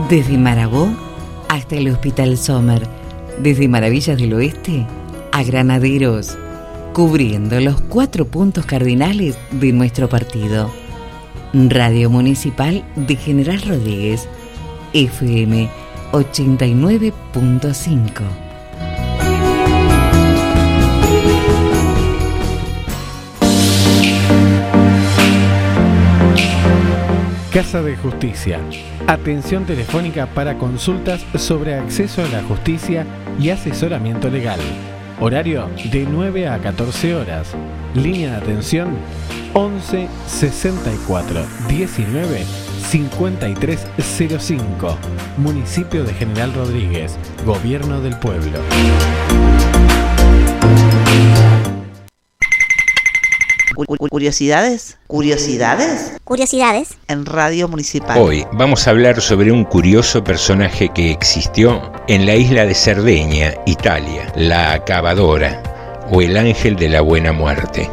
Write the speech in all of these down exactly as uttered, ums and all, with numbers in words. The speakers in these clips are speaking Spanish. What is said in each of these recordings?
Desde Marabó hasta el Hospital Sommer, desde Maravillas del Oeste a Granaderos, cubriendo los cuatro puntos cardinales de nuestro partido. Radio Municipal de General Rodríguez, F M ochenta y nueve punto cinco. Casa de Justicia. Atención telefónica para consultas sobre acceso a la justicia y asesoramiento legal. Horario de nueve a catorce horas. Línea de atención once sesenta y cuatro diecinueve cincuenta y tres cero cinco. Municipio de General Rodríguez. Gobierno del Pueblo. ¿Curiosidades? ¿Curiosidades? ¿Curiosidades? En Radio Municipal. Hoy vamos a hablar sobre un curioso personaje que existió en la isla de Cerdeña, Italia, la Acabadora, o el ángel de la buena muerte.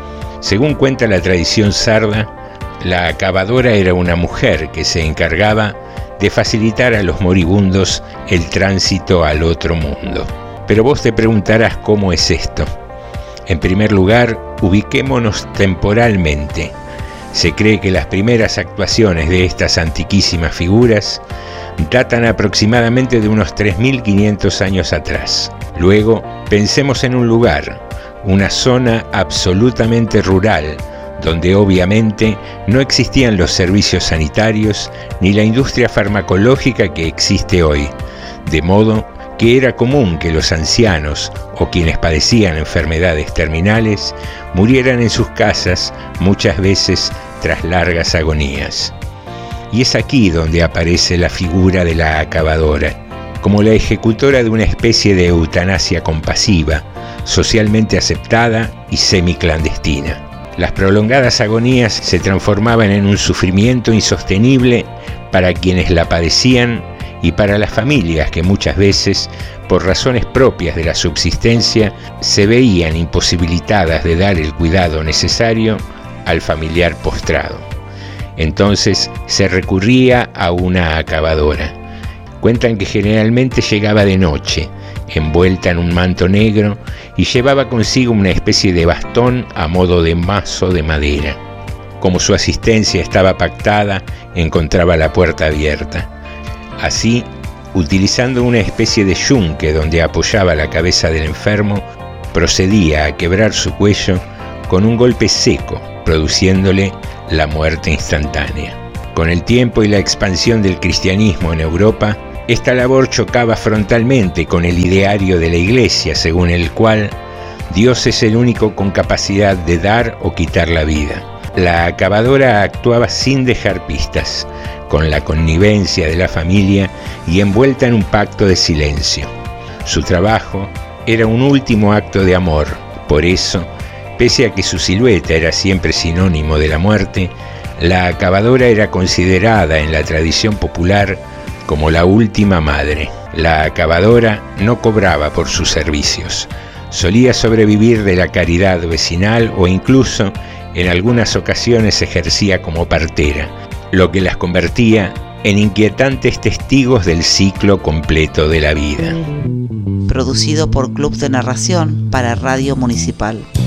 Según cuenta la tradición sarda, la Acabadora era una mujer que se encargaba de facilitar a los moribundos el tránsito al otro mundo. Pero vos te preguntarás cómo es esto. En primer lugar, ubiquémonos temporalmente. Se cree que las primeras actuaciones de estas antiquísimas figuras datan aproximadamente de unos tres mil quinientos años atrás. Luego, pensemos en un lugar, una zona absolutamente rural, donde obviamente no existían los servicios sanitarios ni la industria farmacológica que existe hoy, de modo que era común que los ancianos o quienes padecían enfermedades terminales murieran en sus casas, muchas veces tras largas agonías. Y es aquí donde aparece la figura de la Acabadora, como la ejecutora de una especie de eutanasia compasiva, socialmente aceptada y semiclandestina. Las prolongadas agonías se transformaban en un sufrimiento insostenible para quienes la padecían y para las familias que muchas veces, por razones propias de la subsistencia, se veían imposibilitadas de dar el cuidado necesario al familiar postrado. Entonces se recurría a una acabadora. Cuentan que generalmente llegaba de noche, envuelta en un manto negro, y llevaba consigo una especie de bastón a modo de mazo de madera. Como su asistencia estaba pactada, encontraba la puerta abierta. Así, utilizando una especie de yunque donde apoyaba la cabeza del enfermo, procedía a quebrar su cuello con un golpe seco, produciéndole la muerte instantánea. Con el tiempo y la expansión del cristianismo en Europa, esta labor chocaba frontalmente con el ideario de la Iglesia, según el cual Dios es el único con capacidad de dar o quitar la vida. La acabadora actuaba sin dejar pistas, con la connivencia de la familia y envuelta en un pacto de silencio. Su trabajo era un último acto de amor. Por eso, pese a que su silueta era siempre sinónimo de la muerte, la acabadora era considerada en la tradición popular como la última madre. La acabadora no cobraba por sus servicios. Solía sobrevivir de la caridad vecinal o incluso en algunas ocasiones ejercía como partera, lo que las convertía en inquietantes testigos del ciclo completo de la vida. Producido por Club de Narración para Radio Municipal.